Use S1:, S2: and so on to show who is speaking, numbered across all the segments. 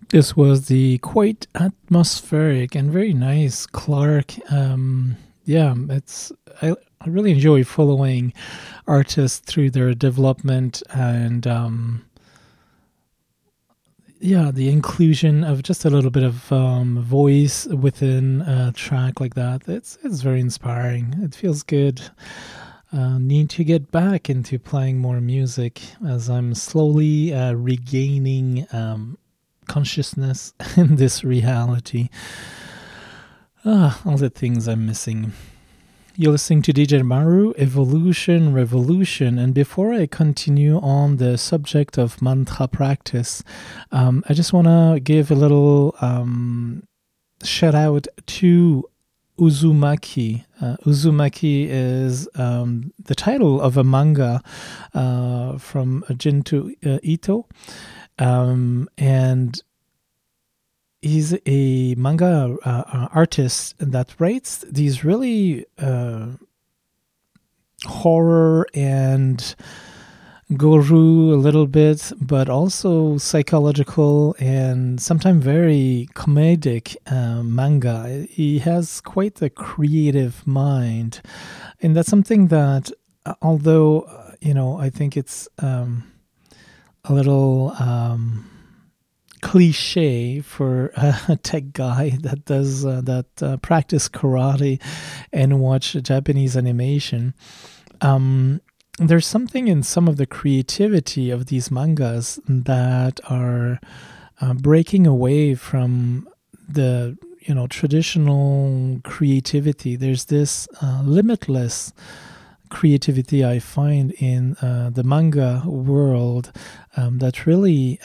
S1: This was the quite atmospheric and very nice Clark. Yeah, I really enjoy following artists through their development and yeah, the inclusion of just a little bit of voice within a track like that. It's very inspiring. It feels good. Need to get back into playing more music as I'm slowly regaining consciousness in this reality. All the things I'm missing. You're listening to DJ Maru, Evolution, Revolution. And before I continue on the subject of mantra practice, I just want to give a little shout out to Uzumaki. Uzumaki is the title of a manga from Junto Ito. And he's a manga artist that writes these really horror and guru a little bit, but also psychological and sometimes very comedic manga. He has quite a creative mind, and that's something that, although I think it's a little cliche for a tech guy that does practice karate and watch Japanese animation. There's something in some of the creativity of these mangas that are breaking away from the traditional creativity. There's this limitless creativity I find in the manga world that really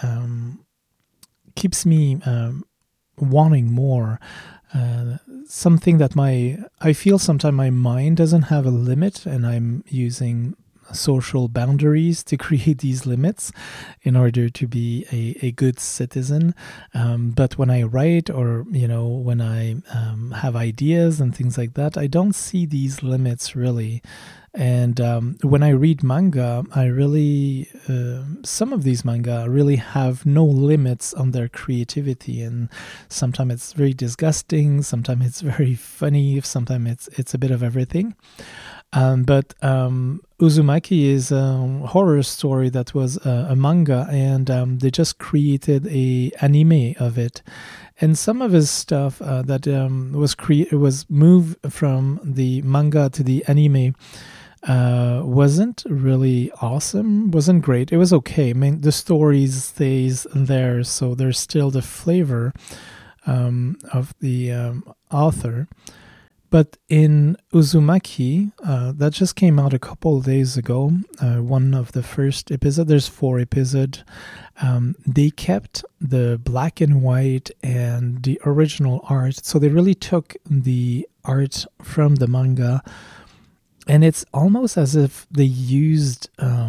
S1: keeps me wanting more. Something that I feel sometimes my mind doesn't have a limit, and I'm using social boundaries to create these limits in order to be a good citizen. But when I write, or when I have ideas and things like that, I don't see these limits really. And when I read manga, I really, some of these manga really have no limits on their creativity, and sometimes it's very disgusting, sometimes it's very funny, sometimes it's a bit of everything. But Uzumaki is a horror story that was a manga, and they just created a anime of it. And some of his stuff that was moved from the manga to the anime wasn't really awesome, wasn't great. It was okay. I mean, the story stays there, so there's still the flavor of the author. But in Uzumaki, that just came out a couple of days ago, one of the first episodes, there's 4 episodes, they kept the black and white and the original art. So they really took the art from the manga, and it's almost as if they used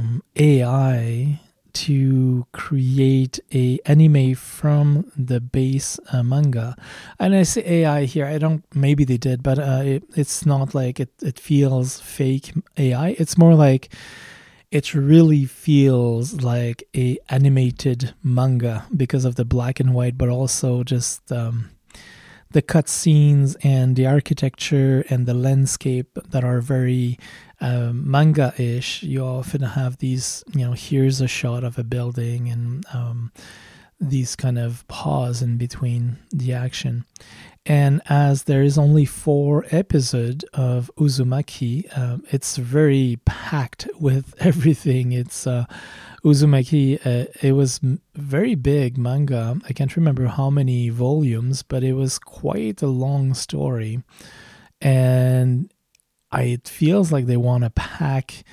S1: AI to create a anime from the base manga. And I say AI here, maybe they did, but it's not like it feels fake AI. It's more like it really feels like a animated manga because of the black and white, but also just the cutscenes and the architecture and the landscape that are very manga-ish. You often have these, here's a shot of a building, and these kind of pause in between the action. And as there is only 4 episodes of Uzumaki, it's very packed with everything. It's Uzumaki, it was very big manga. I can't remember how many volumes, but it was quite a long story. And it feels like they want to pack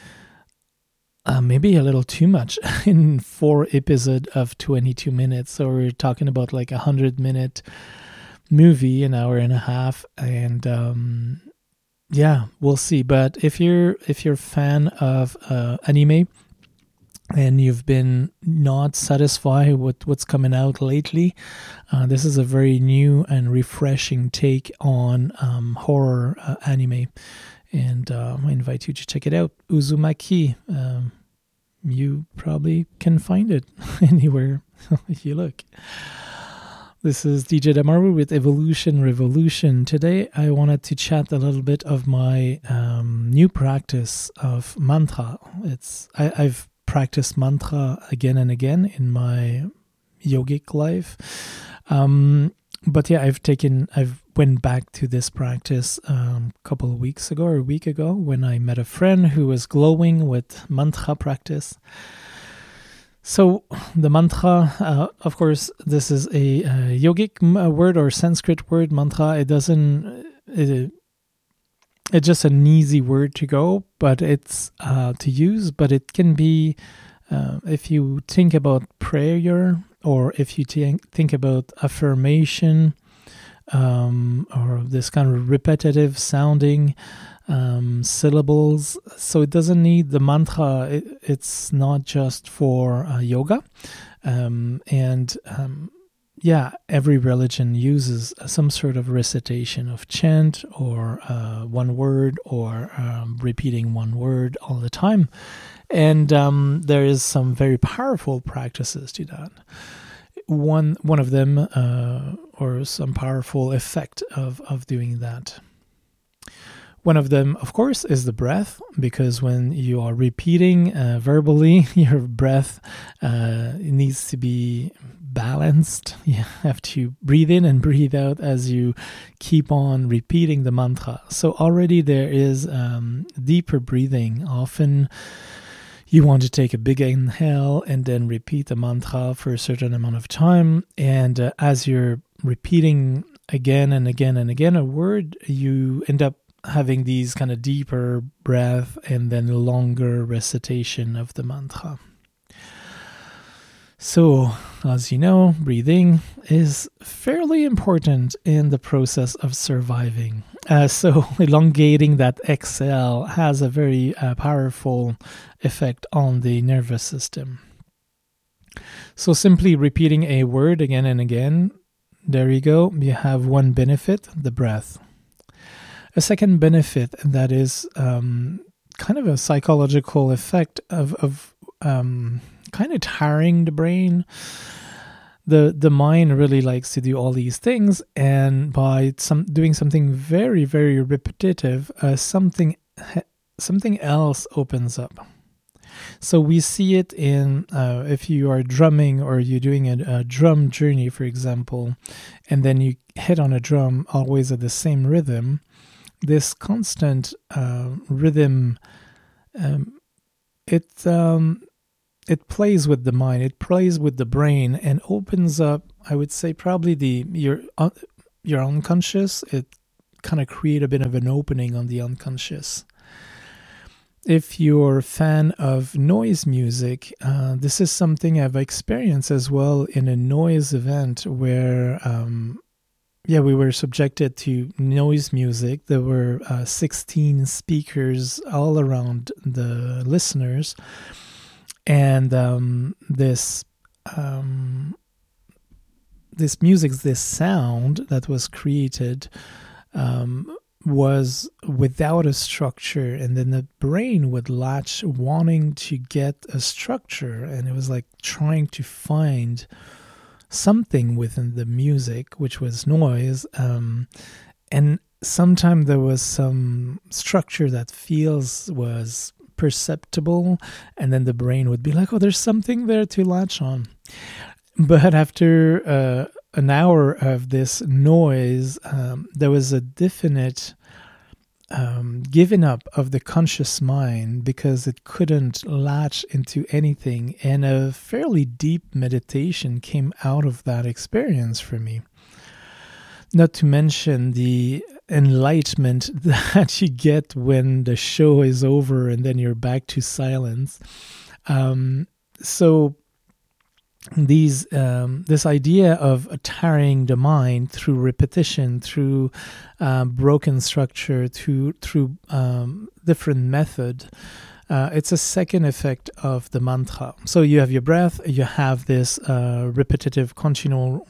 S1: maybe a little too much in 4 episodes of 22 minutes. So we're talking about like 100-minute movie, an hour and a half, and yeah, we'll see. But if you're a fan of anime and you've been not satisfied with what's coming out lately, this is a very new and refreshing take on horror anime, and I invite you to check it out. Uzumaki. You probably can find it anywhere you look. This is DJ Damaru with Evolution Revolution. Today, I wanted to chat a little bit of my new practice of mantra. I've practiced mantra again and again in my yogic life, but yeah, I've went back to this practice a couple of weeks ago or a week ago when I met a friend who was glowing with mantra practice. So the mantra, of course, this is a yogic word or Sanskrit word, mantra. It's just an easy word to go, but it's to use. But it can be, if you think about prayer or if you think about affirmation or this kind of repetitive sounding syllables. So it doesn't need the mantra. It's not just for yoga. Every religion uses some sort of recitation of chant or one word or repeating one word all the time. And there is some very powerful practices to that. One of them, or some powerful effect of doing that. One of them, of course, is the breath, because when you are repeating verbally, your breath needs to be balanced. You have to breathe in and breathe out as you keep on repeating the mantra. So already there is deeper breathing. Often you want to take a big inhale and then repeat the mantra for a certain amount of time. And as you're repeating again and again and again a word, you end up having these kind of deeper breath and then longer recitation of the mantra. So, as you know, breathing is fairly important in the process of surviving. So elongating that exhale has a very powerful effect on the nervous system. So simply repeating a word again and again, there you go, you have one benefit, the breath. A second benefit, that is kind of a psychological effect of kind of tiring the brain. The mind really likes to do all these things, and by doing something very, very repetitive, something else opens up. So we see it in if you are drumming or you're doing a drum journey, for example, and then you hit on a drum always at the same rhythm. This constant rhythm, it plays with the mind, it plays with the brain, and opens up, I would say, probably your unconscious. It kind of create a bit of an opening on the unconscious. If you're a fan of noise music, this is something I've experienced as well in a noise event where we were subjected to noise music. There were 16 speakers all around the listeners. And this music, this sound that was created was without a structure. And then the brain would latch wanting to get a structure. And it was like trying to find something within the music, which was noise, and sometimes there was some structure that was perceptible, and then the brain would be like, oh, there's something there to latch on. But after an hour of this noise, there was a definite giving up of the conscious mind because it couldn't latch into anything, and a fairly deep meditation came out of that experience for me. Not to mention the enlightenment that you get when the show is over and then you're back to silence. So this idea of tiring the mind through repetition, through broken structure, through different method, it's a second effect of the mantra. So you have your breath, you have this repetitive, continual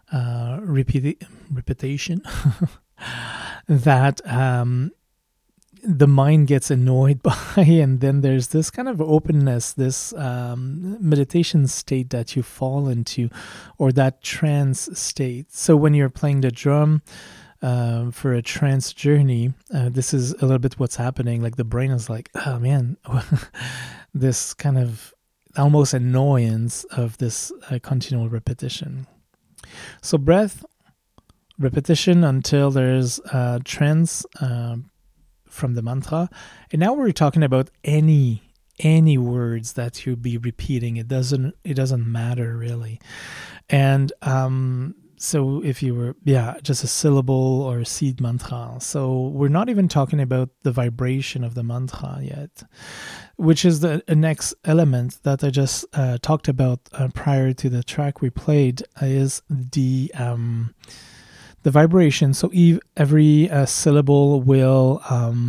S1: repetition that the mind gets annoyed by, and then there's this kind of openness, this meditation state that you fall into, or that trance state. So when you're playing the drum for a trance journey, this is a little bit what's happening. Like the brain is like, oh man, this kind of almost annoyance of this continual repetition. So breath, repetition until there's trance from the mantra. And now we're talking about any words that you'll be repeating. It doesn't matter really. And so if you were, just a syllable or a seed mantra. So we're not even talking about the vibration of the mantra yet, which is the next element that I just talked about prior to the track we played, is the vibration. So every syllable will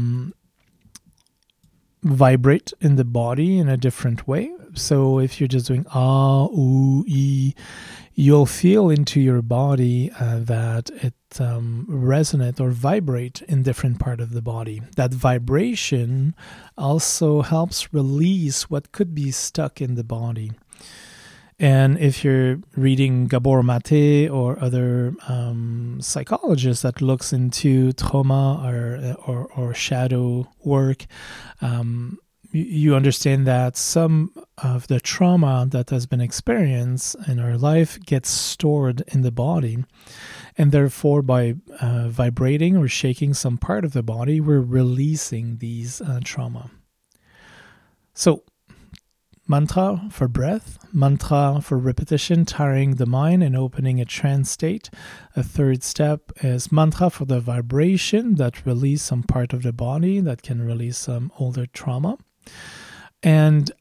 S1: vibrate in the body in a different way. So if you're just doing ah, ooh, ee, you'll feel into your body that it resonate or vibrate in different part of the body. That vibration also helps release what could be stuck in the body. And if you're reading Gabor Mate or other psychologists that looks into trauma or shadow work, you understand that some of the trauma that has been experienced in our life gets stored in the body. And therefore, by vibrating or shaking some part of the body, we're releasing these trauma. So, mantra for breath, mantra for repetition, tiring the mind and opening a trance state. A third step is mantra for the vibration that release some part of the body that can release some older trauma. And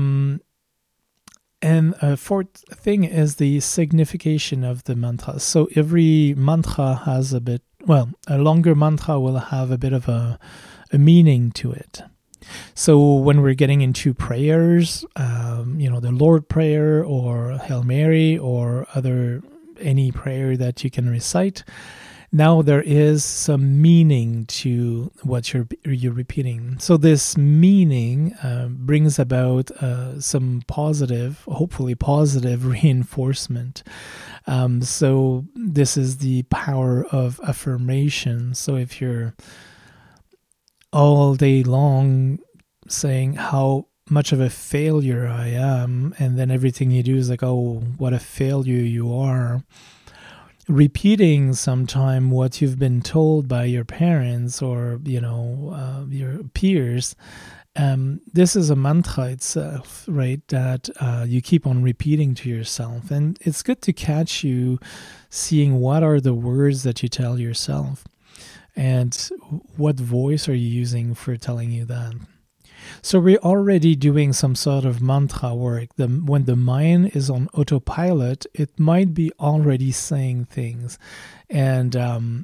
S1: a fourth thing is the signification of the mantra. So every mantra has a longer mantra will have a bit of a meaning to it. So when we're getting into prayers, the Lord Prayer or Hail Mary or any prayer that you can recite, now there is some meaning to what you're repeating. So this meaning brings about some hopefully positive reinforcement. So this is the power of affirmation. So if you're all day long saying how much of a failure I am, and then everything you do is like, oh, what a failure you are, repeating sometime what you've been told by your parents or your peers, this is a mantra itself, right, that you keep on repeating to yourself. And it's good to catch you seeing what are the words that you tell yourself. And what voice are you using for telling you that? So we're already doing some sort of mantra work. When the mind is on autopilot, it might be already saying things. And,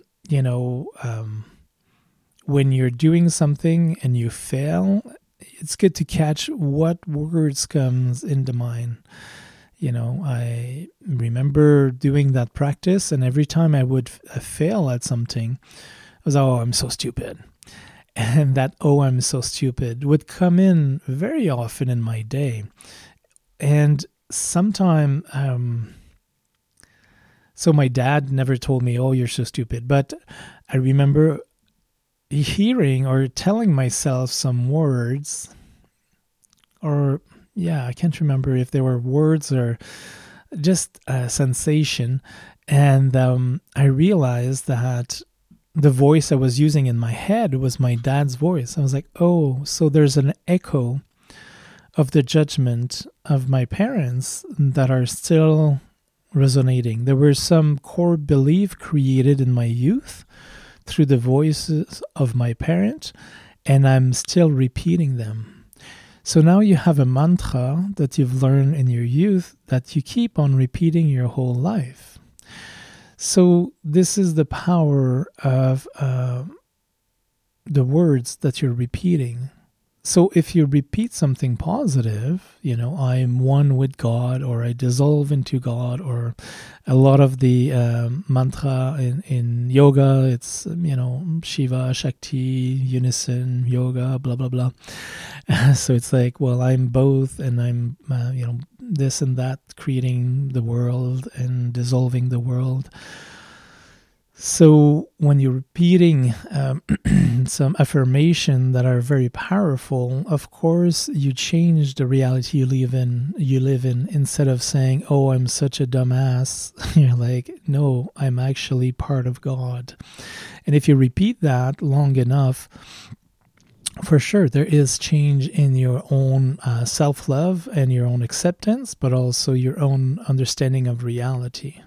S1: when you're doing something and you fail, it's good to catch what words comes into mind. I remember doing that practice, and every time I would fail at something, I was, oh, I'm so stupid. And that, oh, I'm so stupid would come in very often in my day. And sometime, so my dad never told me, oh, you're so stupid. But I remember hearing or telling myself some words, or, I can't remember if they were words or just a sensation. And I realized that the voice I was using in my head was my dad's voice. I was like, oh, so there's an echo of the judgment of my parents that are still resonating. There were some core belief created in my youth through the voices of my parent, and I'm still repeating them. So now you have a mantra that you've learned in your youth that you keep on repeating your whole life. So this is the power of the words that you're repeating. So if you repeat something positive, I'm one with God, or I dissolve into God, or a lot of the mantra in yoga, it's, Shiva, Shakti, unison, yoga, blah, blah, blah. So it's like, well, I'm both, and I'm, this and that, creating the world and dissolving the world. So when you're repeating some affirmation that are very powerful, of course you change the reality you live in. Instead of saying, "Oh, I'm such a dumbass," you're like, "No, I'm actually part of God." And if you repeat that long enough, for sure there is change in your own self-love and your own acceptance, but also your own understanding of reality.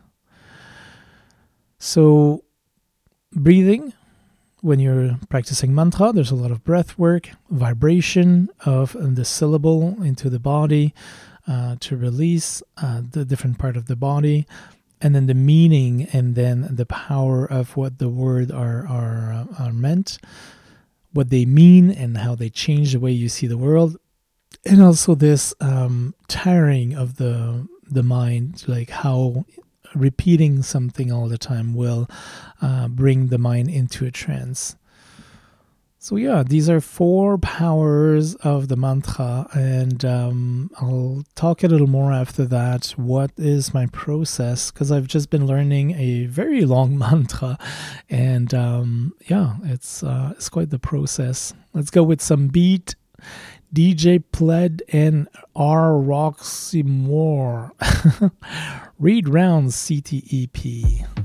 S1: So breathing, when you're practicing mantra, there's a lot of breath work, vibration of the syllable into the body to release the different part of the body, and then the meaning, and then the power of what the word are meant, what they mean, and how they change the way you see the world. And also this tiring of the mind, like how repeating something all the time will bring the mind into a trance. So yeah, these are 4 powers of the mantra, and I'll talk a little more after that. What is my process? Because I've just been learning a very long mantra, and it's quite the process. Let's go with some beat. DJ Pled and R. Roxy Moore. Read Rounds CTEP.